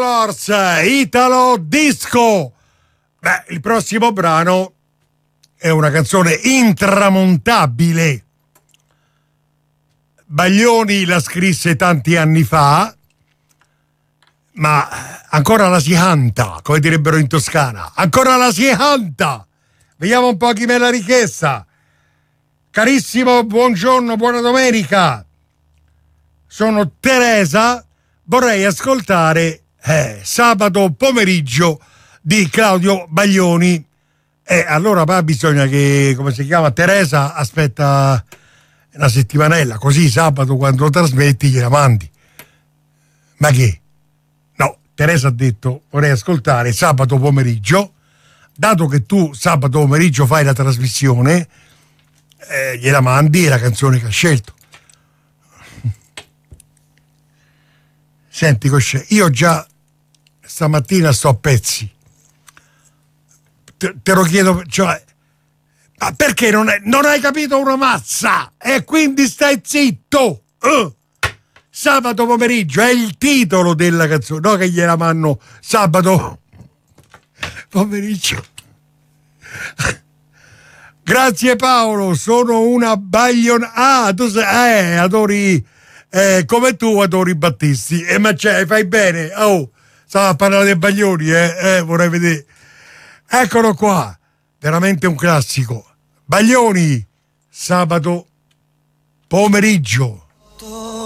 Colors, Italo Disco. Beh, il prossimo brano è una canzone intramontabile. Baglioni la scrisse tanti anni fa, ma ancora la si canta, come direbbero in Toscana. Ancora la si canta. Vediamo un po' chi me l'ha richiesta. Carissimo, buongiorno, buona domenica. Sono Teresa. Vorrei ascoltare Sabato pomeriggio di Claudio Baglioni. Allora bisogna che, come si chiama, Teresa aspetta una settimanella, così sabato quando lo trasmetti gliela mandi. Ma che? No, Teresa ha detto vorrei ascoltare sabato pomeriggio. Dato che tu sabato pomeriggio fai la trasmissione, gliela mandi la canzone che ha scelto. Senti Cosce, io già stamattina sto a pezzi. Te lo chiedo, cioè, ma perché non hai capito una mazza? E quindi stai zitto. Sabato pomeriggio è il titolo della canzone, no che gliela manno sabato pomeriggio. Grazie Paolo, sono una tu sei, adori, come tu adori Battisti. Ma fai bene, stava a parlare dei Baglioni, vorrei vedere. Eccolo qua, veramente un classico. Baglioni, sabato pomeriggio.